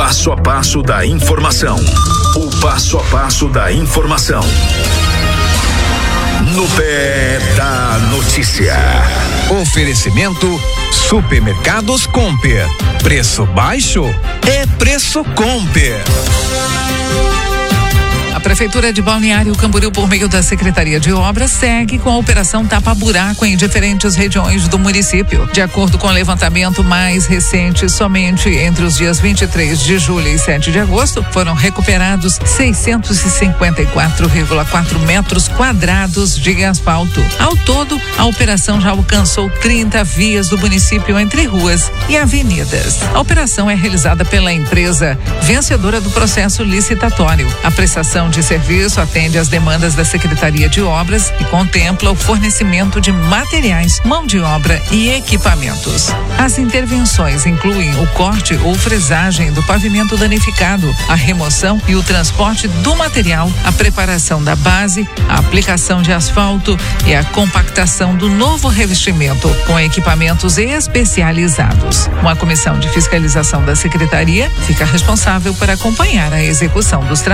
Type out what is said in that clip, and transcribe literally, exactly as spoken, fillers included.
passo a passo da informação. O passo a passo da informação. No pé da notícia. Oferecimento Supermercados Comper. Preço baixo é preço Comper. A Prefeitura de Balneário Camboriú, por meio da Secretaria de Obras, segue com a operação tapa-buraco em diferentes regiões do município. De acordo com o levantamento mais recente, somente entre os dias vinte e três de julho e sete de agosto, foram recuperados seiscentos e cinquenta e quatro vírgula quatro metros quadrados de asfalto. Ao todo, a operação já alcançou trinta vias do município entre ruas e avenidas. A operação é realizada pela empresa vencedora do processo licitatório. A prestação de serviço atende às demandas da Secretaria de Obras e contempla o fornecimento de materiais, mão de obra e equipamentos. As intervenções incluem o corte ou fresagem do pavimento danificado, a remoção e o transporte do material, a preparação da base, a aplicação de asfalto e a compactação do novo revestimento com equipamentos especializados. Uma comissão de fiscalização da Secretaria fica responsável por acompanhar a execução dos trabalhos.